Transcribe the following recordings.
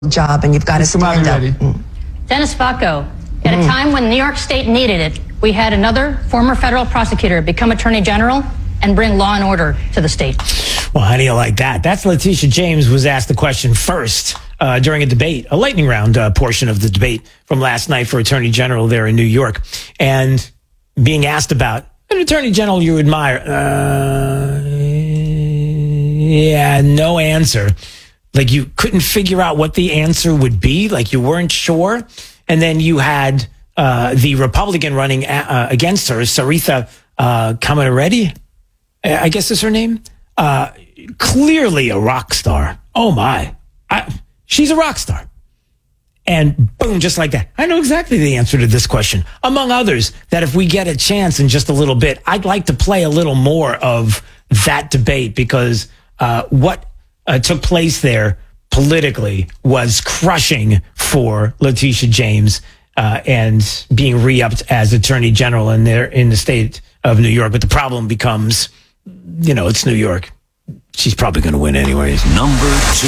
job, and you've got to stand up. Dennis Bacco, at a time when New York State needed it, we had another former federal prosecutor become Attorney General and bring law and order to the state. Well, how do you like that? That's Letitia James was asked the question first during a debate, a lightning round portion of the debate from last night for Attorney General there in New York. And being asked about an Attorney General you admire. Yeah, no answer. Like you couldn't figure out what the answer would be. Like you weren't sure. And then you had the Republican running against her, Sarita Kamareddy, I guess is her name. Clearly a rock star. Oh my. She's a rock star. And boom, just like that. I know exactly the answer to this question. Among others, that if we get a chance in just a little bit, I'd like to play a little more of that debate because what took place there politically was crushing for Letitia James and being re-upped as Attorney General in the state of New York. But the problem becomes, it's New York. She's probably going to win anyways. Number 2.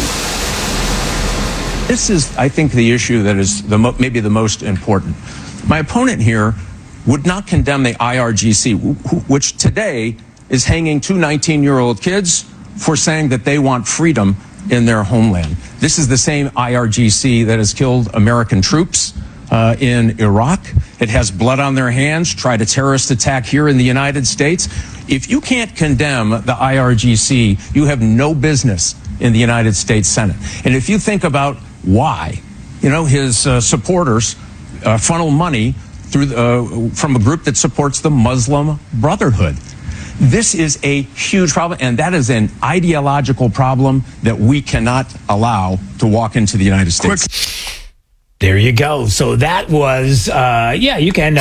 This is, I think, the issue that is maybe the most important. My opponent here would not condemn the IRGC, which today is hanging two 19-year-old kids for saying that they want freedom in their homeland. This is the same IRGC that has killed American troops in Iraq. It has blood on their hands, tried a terrorist attack here in the United States. If you can't condemn the IRGC, you have no business in the United States Senate. And if you think about why, his supporters funnel money through from a group that supports the Muslim Brotherhood. This is a huge problem, and that is an ideological problem that we cannot allow to walk into the United States. There you go. So that was, you can.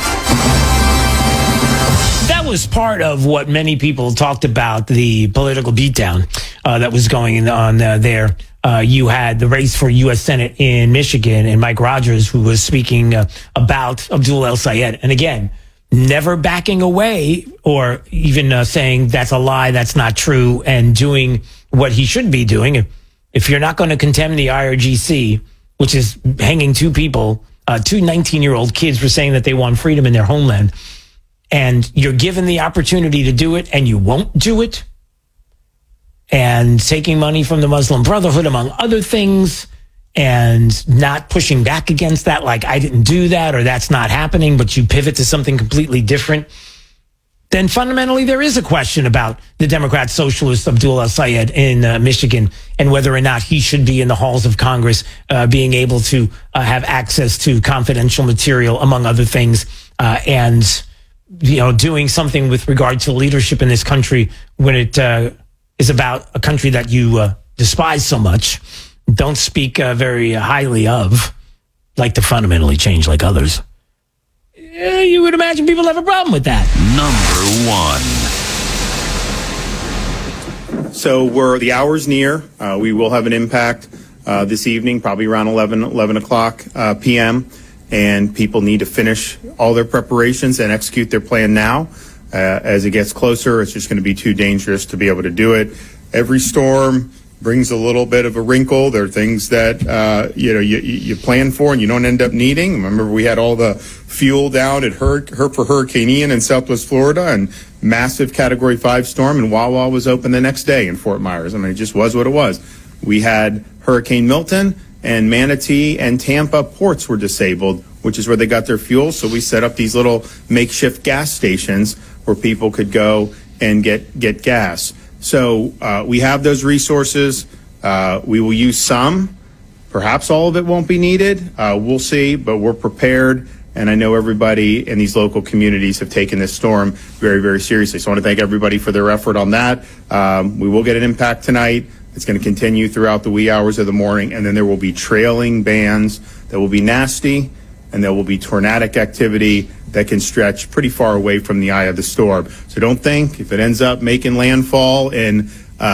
That was part of what many people talked about, the political beatdown that was going on there. You had the race for U.S. Senate in Michigan and Mike Rogers, who was speaking about Abdul El-Sayed. And again, never backing away or even saying that's a lie, that's not true, and doing what he should be doing. If you're not going to condemn the IRGC, which is hanging two people, two 19-year-old kids for saying that they want freedom in their homeland, and you're given the opportunity to do it and you won't do it, and taking money from the Muslim Brotherhood, among other things, and not pushing back against that, like I didn't do that or that's not happening, but you pivot to something completely different, then fundamentally there is a question about the Democrat socialist Abdul El-Sayed in Michigan and whether or not he should be in the halls of Congress, being able to have access to confidential material, among other things, and doing something with regard to leadership in this country when it is about a country that you despise so much, don't speak very highly of, like to fundamentally change like others. You would imagine people have a problem with that. Number 1. So the hour's near. We will have an impact this evening, probably around 11 o'clock p.m., and people need to finish all their preparations and execute their plan now. As it gets closer, it's just going to be too dangerous to be able to do it. Every storm brings a little bit of a wrinkle. There are things that you plan for and you don't end up needing. Remember, we had all the fuel down at for Hurricane Ian in Southwest Florida, and massive Category 5 storm, and Wawa was open the next day in Fort Myers. I mean, it just was what it was. We had Hurricane Milton, and Manatee and Tampa ports were disabled, which is where they got their fuel. So we set up these little makeshift gas stations where people could go and get gas. So we have those resources. We will use some. Perhaps all of it won't be needed. We'll see, but we're prepared. And I know everybody in these local communities have taken this storm very, very seriously. So I want to thank everybody for their effort on that. We will get an impact tonight. It's going to continue throughout the wee hours of the morning. And then there will be trailing bands that will be nasty, and there will be tornadic activity that can stretch pretty far away from the eye of the storm. So don't think if it ends up making landfall in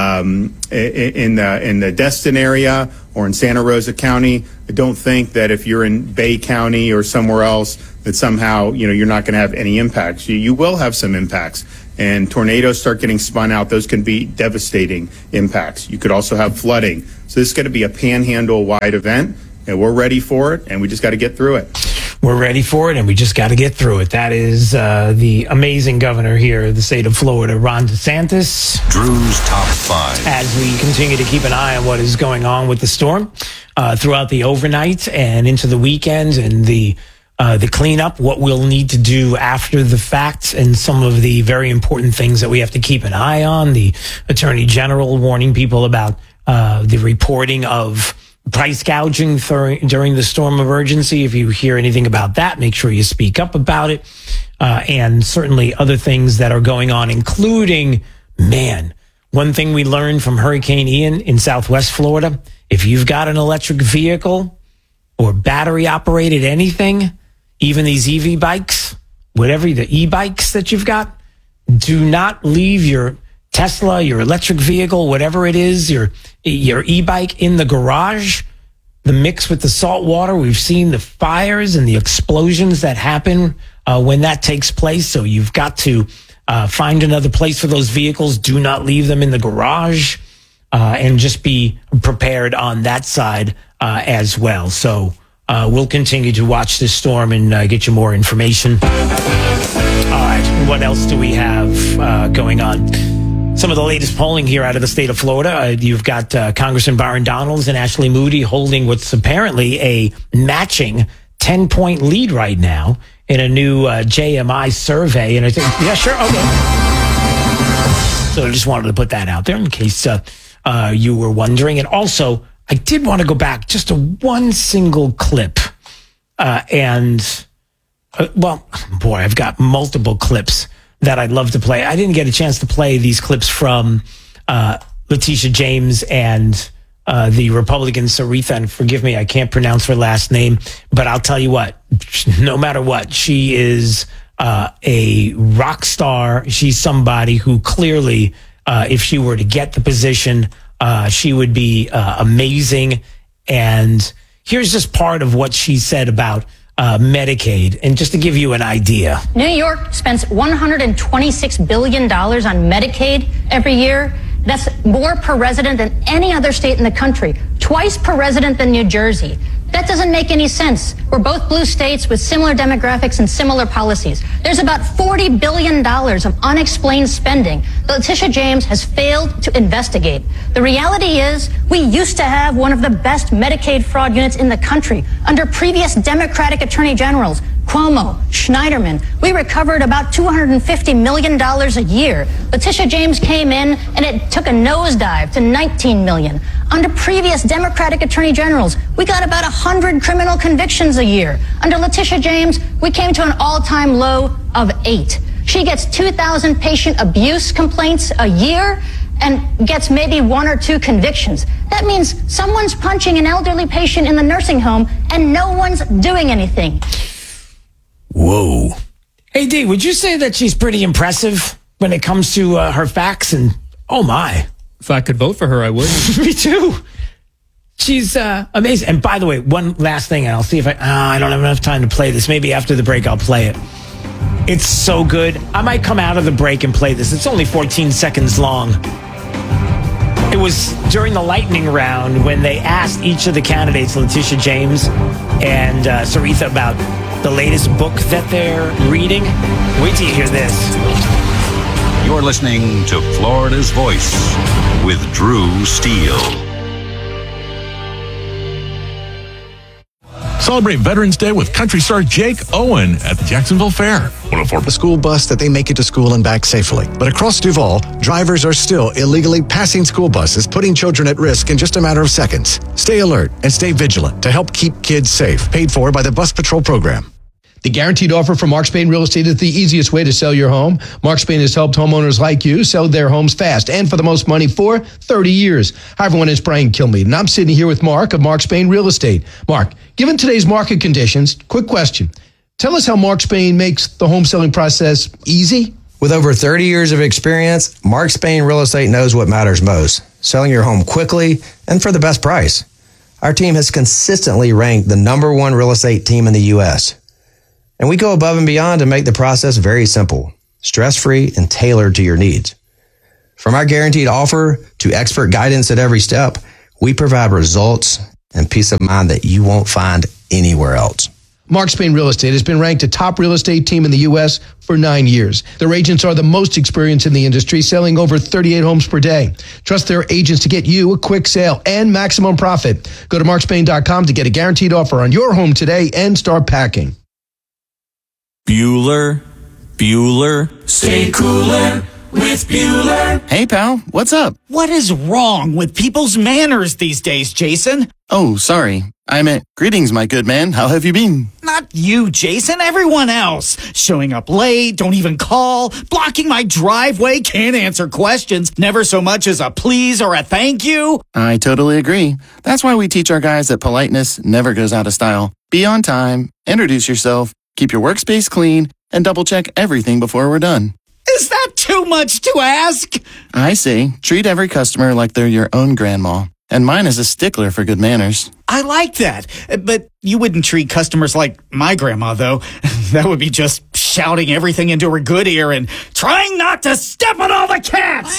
the Destin area or in Santa Rosa County, don't think that if you're in Bay County or somewhere else that somehow you're not going to have any impacts. You will have some impacts, and tornadoes start getting spun out, those can be devastating impacts. You could also have flooding. So this is going to be a panhandle-wide event, and we're ready for it, and we just got to get through it. We're ready for it, and we just got to get through it. That is the amazing governor here of the state of Florida, Ron DeSantis. Drew's Top 5. As we continue to keep an eye on what is going on with the storm throughout the overnight and into the weekend, and the cleanup, what we'll need to do after the fact, and some of the very important things that we have to keep an eye on. The Attorney General warning people about the reporting of price gouging during the storm emergency. If you hear anything about that, make sure you speak up about it. And certainly other things that are going on, including, one thing we learned from Hurricane Ian in Southwest Florida, if you've got an electric vehicle or battery operated anything, even these EV bikes, whatever the e-bikes that you've got, do not leave your Tesla, your electric vehicle, whatever it is, your e-bike in the garage. The mix with the salt water, we've seen the fires and the explosions that happen when that takes place. So you've got to find another place for those vehicles. Do not leave them in the garage, and just be prepared on that side as well. So we'll continue to watch this storm and get you more information. All right, what else do we have going on? Some of the latest polling here out of the state of Florida. You've got Congressman Byron Donalds and Ashley Moody holding what's apparently a matching 10-point lead right now in a new JMI survey. And I think, yeah, sure, okay. So I just wanted to put that out there in case you were wondering. And also, I did want to go back just to one single clip. I've got multiple clips that I'd love to play. I didn't get a chance to play these clips from Letitia James and the Republican Saritha, and forgive me, I can't pronounce her last name, but I'll tell you what, no matter what, she is a rock star. She's somebody who clearly, if she were to get the position, she would be amazing. And here's just part of what she said about Medicaid, and just to give you an idea. New York spends $126 billion on Medicaid every year. That's more per resident than any other state in the country, twice per resident than New Jersey. That doesn't make any sense. We're both blue states with similar demographics and similar policies. There's about $40 billion of unexplained spending that Letitia James has failed to investigate. The reality is we used to have one of the best Medicaid fraud units in the country under previous Democratic attorney generals, Cuomo, Schneiderman. We recovered about $250 million a year. Letitia James came in and it took a nosedive to $19 million. Under previous Democratic attorney generals, we got about 100 criminal convictions a year. Under Letitia James, we came to an all-time low of 8. She gets 2,000 patient abuse complaints a year and gets maybe 1 or 2 convictions. That means someone's punching an elderly patient in the nursing home and no one's doing anything. Whoa. Hey, D, would you say that she's pretty impressive when it comes to her facts? And oh my. If I could vote for her, I would. Me too. She's amazing. And by the way, one last thing, and I'll see if I don't have enough time to play this. Maybe after the break, I'll play it. It's so good. I might come out of the break and play this. It's only 14 seconds long. It was during the lightning round when they asked each of the candidates, Letitia James and Saritha, about the latest book that they're reading. Wait till you hear this. You're listening to Florida's Voice with Drew Steele. Celebrate Veterans Day with country star Jake Owen at the Jacksonville Fair. 104. The school bus that they make it to school and back safely. But across Duval, drivers are still illegally passing school buses, putting children at risk in just a matter of seconds. Stay alert and stay vigilant to help keep kids safe. Paid for by the Bus Patrol Program. The guaranteed offer from Mark Spain Real Estate is the easiest way to sell your home. Mark Spain has helped homeowners like you sell their homes fast and for the most money for 30 years. Hi, everyone. It's Brian Kilmeade, and I'm sitting here with Mark of Mark Spain Real Estate. Mark, given today's market conditions, quick question. Tell us how Mark Spain makes the home selling process easy. With over 30 years of experience, Mark Spain Real Estate knows what matters most, selling your home quickly and for the best price. Our team has consistently ranked the #1 real estate team in the U.S., and we go above and beyond to make the process very simple. stress-free, and tailored to your needs. From our guaranteed offer to expert guidance at every step, we provide results and peace of mind that you won't find anywhere else. Mark Spain Real Estate has been ranked a top real estate team in the U.S. for 9 years. Their agents are the most experienced in the industry, selling over 38 homes per day. Trust their agents to get you a quick sale and maximum profit. Go to markspain.com to get a guaranteed offer on your home today and start packing. Bueller, stay cooler with Bueller. Hey, pal, what's up? What is wrong with people's manners these days, Jason? Oh, sorry. I meant, greetings, my good man. How have you been? Not you, Jason. Everyone else. Showing up late, don't even call, blocking my driveway, can't answer questions, never so much as a please or a thank you. I totally agree. That's why we teach our guys that politeness never goes out of style. Be on time, introduce yourself, keep your workspace clean, and double-check everything before we're done. Is that too much to ask? I say, treat every customer like they're your own grandma. And mine is a stickler for good manners. I like that. But you wouldn't treat customers like my grandma, though. That would be just shouting everything into her good ear and trying not to step on all the cats.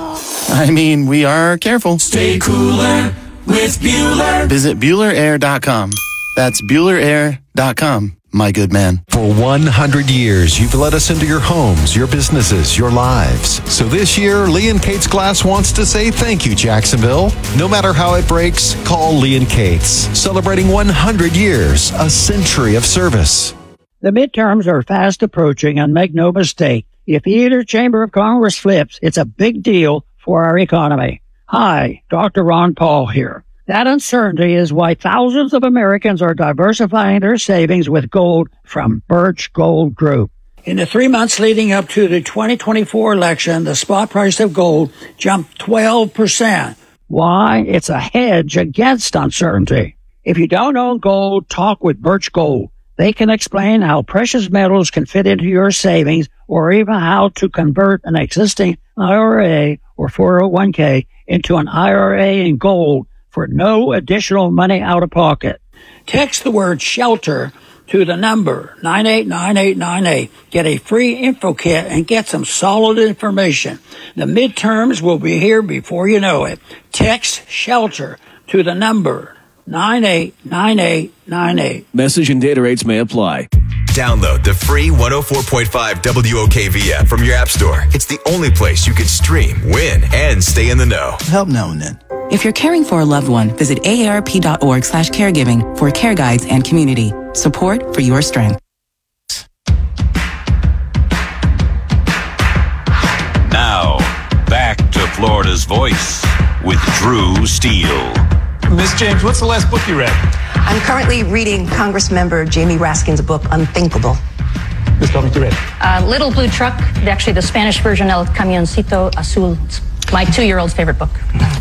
I mean, we are careful. Stay cooler with Bueller. Visit BuellerAir.com. That's BuellerAir.com. My good man. For 100 years, you've let us into your homes, your businesses, your lives. So this year, Lee & Kate's Glass wants to say thank you, Jacksonville. No matter how it breaks, call Lee & Kate's. Celebrating 100 years, a century of service. The midterms are fast approaching, and make no mistake, if either chamber of Congress flips, it's a big deal for our economy. Hi, Dr. Ron Paul here. That uncertainty is why thousands of Americans are diversifying their savings with gold from Birch Gold Group. In the 3 months leading up to the 2024 election, the spot price of gold jumped 12%. Why? It's a hedge against uncertainty. If you don't own gold, talk with Birch Gold. They can explain how precious metals can fit into your savings or even how to convert an existing IRA or 401k into an IRA in gold for no additional money out of pocket. Text the word SHELTER to the number 989898. Get a free info kit and get some solid information. The midterms will be here before you know it. Text SHELTER to the number 989898. Message and data rates may apply. Download the free 104.5 WOKV app from your app store. It's the only place you can stream, win, and stay in the know. Help now and then. If you're caring for a loved one, visit aarp.org/caregiving for care guides and community support for your strength. Now, back to Florida's Voice with Drew Steele. Miss James, what's the last book you read? I'm currently reading Congressmember Jamie Raskin's book, Unthinkable. Miss Bobby, you read? Little Blue Truck, actually the Spanish version, El Camioncito Azul. It's my 2-year-old's favorite book.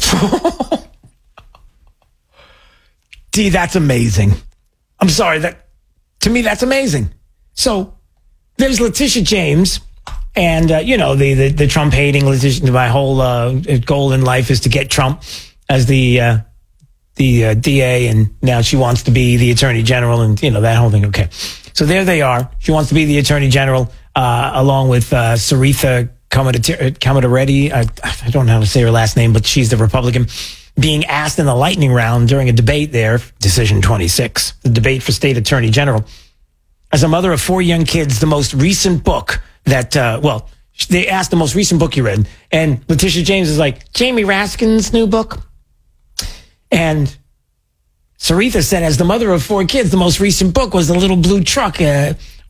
Gee, that's amazing. I'm sorry, to me, that's amazing. So there's Letitia James, and, the Trump-hating Letitia. My whole goal in life is to get Trump as the DA, and now she wants to be the Attorney General, and, that whole thing. Okay. So there they are. She wants to be the Attorney General, along with Saritha Kamareddy. I don't know how to say her last name, but she's the Republican, being asked in the lightning round during a debate there, Decision 26, the debate for state attorney general. As a mother of 4 young kids, the most recent book that, they asked the most recent book you read, and Letitia James is like, Jamie Raskin's new book. And Saritha said, as the mother of 4 kids, the most recent book was The Little Blue Truck,